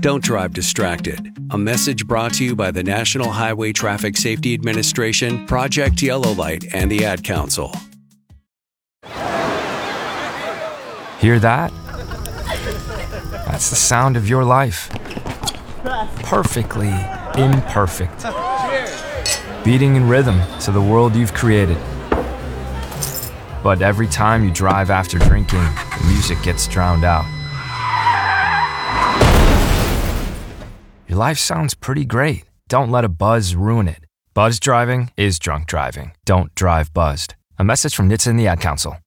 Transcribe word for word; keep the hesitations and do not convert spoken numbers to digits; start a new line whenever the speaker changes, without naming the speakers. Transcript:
Don't drive distracted. A message brought to you by the National Highway Traffic Safety Administration, Project Yellow Light, and the Ad Council.
Hear that? That's the sound of your life. Perfectly imperfect. Beating in rhythm to the world you've created. But every time you drive after drinking, the music gets drowned out. Your life sounds pretty great. Don't let a buzz ruin it. Buzz driving is drunk driving. Don't drive buzzed. A message from N H T S A and the Ad Council.